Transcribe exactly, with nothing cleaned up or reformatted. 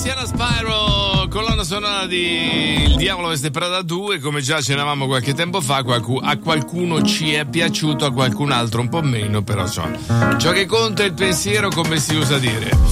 Tiziana Spyro, colonna sonora di Il Diavolo Veste Prada due, come già cenavamo qualche tempo fa, qualcuno, a qualcuno ci è piaciuto, a qualcun altro un po' meno, però insomma, ciò che conta è il pensiero, come si usa dire.